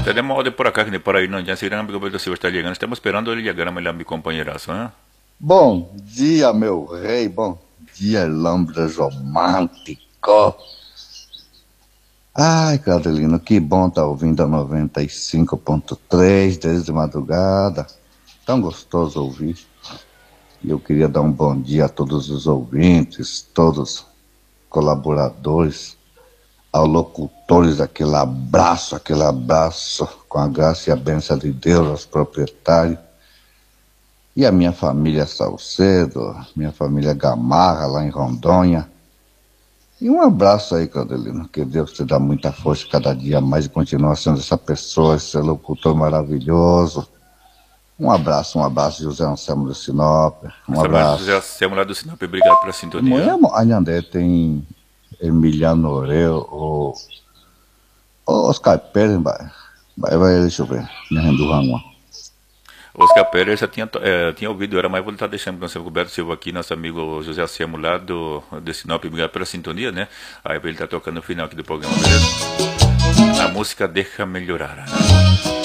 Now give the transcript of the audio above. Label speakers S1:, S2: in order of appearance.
S1: Tenemos de por acá, que de por ahí no, ya se irán, porque se está llegando. Estamos esperando ele llegar, mi compañerazo, ¿eh?
S2: Bom dia, meu rei. Bom dia, Lambdas romântico. Ai, Carolina, que bom estar ouvindo a 95.3 desde madrugada. Tão gostoso ouvir. E eu queria dar um bom dia a todos os ouvintes, todos os colaboradores, aos locutores, aquele abraço com a graça e a bênção de Deus, aos proprietários. E a minha família Salcedo, minha família Gamarra, lá em Rondônia. E um abraço aí, Claudelino, que Deus te dá muita força cada dia mais e continua sendo essa pessoa, esse locutor maravilhoso. Um abraço, José Anselmo do Sinop, um
S1: Estamos já
S2: abraço.
S1: simulado do Sinop, obrigado pela sintonia.
S2: Amanhã, Anhandé, tem Emiliano Oreu, o Oscar Pérez, deixa eu ver, me rendo uma.
S1: Oscar Pérez já tinha ouvido, era mais vou estar deixando com o Roberto Silva aqui, nosso amigo José Acemo lá do Sinop, obrigado pela sintonia, né? Aí ele tá tocando no final aqui do programa, beleza? A música Deixa Melhorar, né?